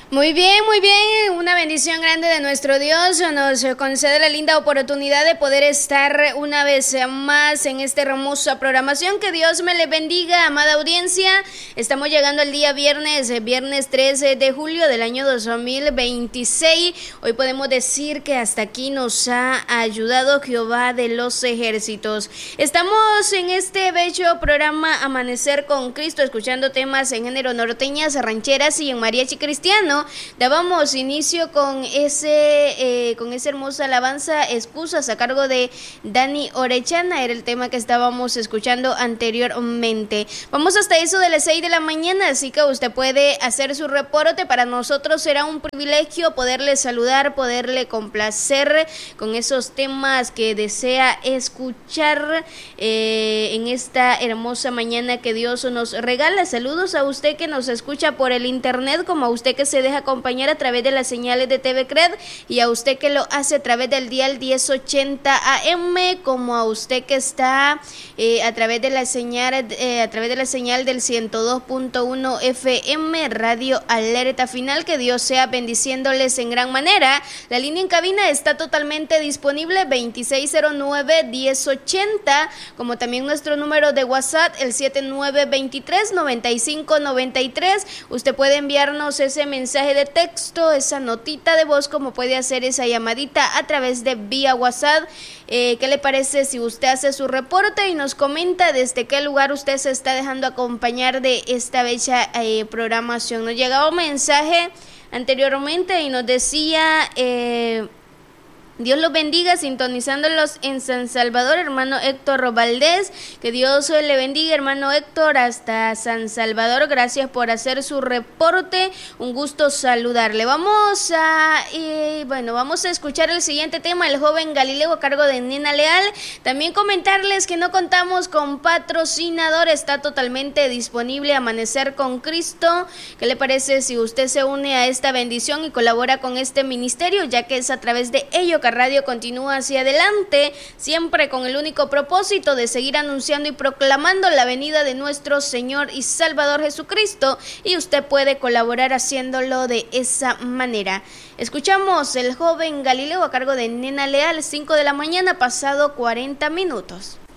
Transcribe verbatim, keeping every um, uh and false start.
Muy bien, muy bien, una bendición grande de nuestro Dios, nos concede la linda oportunidad de poder estar una vez más en esta hermosa programación. Que Dios me le bendiga, amada audiencia. Estamos llegando al día viernes, viernes trece de julio del año dos mil veintiséis. Hoy podemos decir que hasta aquí nos ha ayudado Jehová de los ejércitos. Estamos en este bello programa Amanecer con Cristo, escuchando temas en género norteñas, rancheras y en mariachi cristiano. Dábamos inicio con ese eh, con esa hermosa alabanza, Excusas, a cargo de Dani Orechana. Era el tema que estábamos escuchando anteriormente. Vamos hasta eso de las seis de la mañana, así que usted puede hacer su reporte. Para nosotros será un privilegio poderle saludar, poderle complacer con esos temas que desea escuchar eh, en esta hermosa mañana que Dios nos regala. Saludos a usted que nos escucha por el internet, como a usted que se deja acompañar a través de las señales de T V Cred, y a usted que lo hace a través del dial diez ochenta A M, como a usted que está eh, a través de la señal eh, a través de la señal del ciento dos punto uno F M Radio Alerta Final. Que Dios sea bendiciéndoles en gran manera. La línea en cabina está totalmente disponible, veintiséis cero nueve, diez ochenta, como también nuestro número de WhatsApp, el siete nueve dos tres, nueve cinco nueve tres. Usted puede enviarnos ese mensaje de texto, esa notita de voz, como puede hacer esa llamadita a través de vía WhatsApp. Eh, ¿Qué le parece si usted hace su reporte y nos comenta desde qué lugar usted se está dejando acompañar de esta bella eh, programación? Nos llegaba un mensaje anteriormente y nos decía... Eh, Dios los bendiga, sintonizándolos en San Salvador, hermano Héctor Valdés. Que Dios le bendiga, hermano Héctor, hasta San Salvador. Gracias por hacer su reporte. Un gusto saludarle. Vamos a, eh, bueno, vamos a escuchar el siguiente tema, El Joven Galileo, a cargo de Nena Leal. También comentarles que no contamos con patrocinador. Está totalmente disponible Amanecer con Cristo. ¿Qué le parece si usted se une a esta bendición y colabora con este ministerio? Ya que es a través de ello que Radio continúa hacia adelante, siempre con el único propósito de seguir anunciando y proclamando la venida de nuestro Señor y Salvador Jesucristo, y usted puede colaborar haciéndolo de esa manera. Escuchamos El Joven Galileo a cargo de Nena Leal, cinco de la mañana, pasado cuarenta minutos.